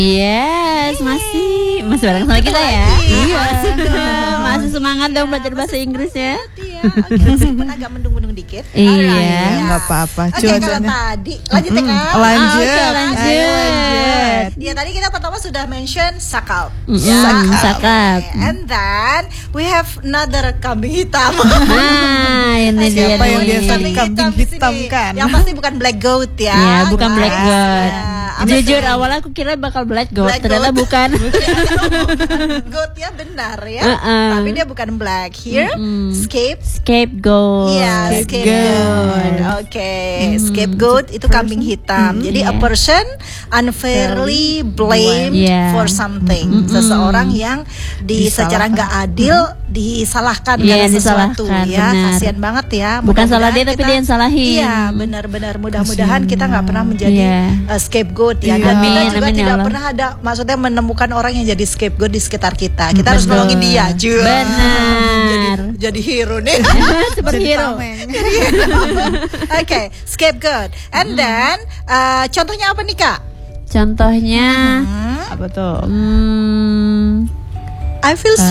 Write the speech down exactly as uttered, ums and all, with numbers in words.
Yes, masih masih bareng sama kita ya. Iya, masih semangat dong belajar bahasa Inggrisnya. Iya, oke, meskipun agak mendung-mendung dikit. Iya, nggak apa-apa. Oke, kalau tadi lanjut ya Kak. Lanjut, Ah, oke, lanjut. Ayo, lanjut. Ya tadi kita pertama sudah mention sakal. Mm, sakap. And then we have another kambing hitam. Nah, ini dia Siapa yang nih. biasa Kambing kambing di hitam sini. kan? Yang pasti bukan black goat ya. Ya, bukan black Nice. goat. Ya, apa Jujur tuh? awalnya aku kira bakal black goat, Black ternyata goat. bukan. Goat ya benar ya. Uh-uh. Tapi dia bukan black. Here Mm-mm. scape. Scapegoat. Iya, scapegoat. Oke, scapegoat itu kambing hitam. Jadi a yeah. person unfairly blamed Yeah. for something. Seseorang yang di Disalahkan. secara nggak adil disalahkan Iya, karena sesuatu disalahkan, ya. benar. Kasihan banget ya. Bukan salah dia, Mudah-mudahan tapi kita- dia yang salahin. Iya, benar-benar. Mudah-mudahan kita nggak pernah menjadi Iya. uh, scapegoat ya. Iya. Dan kita Amin, juga amin ya tidak Allah. pernah ada maksudnya menemukan orang yang jadi scapegoat di sekitar kita. Kita harus Betul. nolongin dia. Jua. Benar. Jadi, jadi hero nih. Superhero. Oke, scapegoat. And then uh, contohnya apa nih Kak? Contohnya Hmm, Apa tuh? hmm, I feel so